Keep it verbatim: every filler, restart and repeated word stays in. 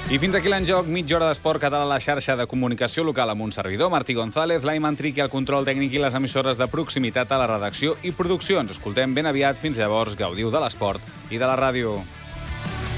I fins aquí l'enjoc, mitja hora d'esport català a la xarxa de comunicació local amb un servidor, Martí González, l'Aiman Triqui al control tècnic i les emissores de proximitat a la redacció i producció. Ens escoltem ben aviat. Fins llavors, gaudiu de l'esport i de la ràdio.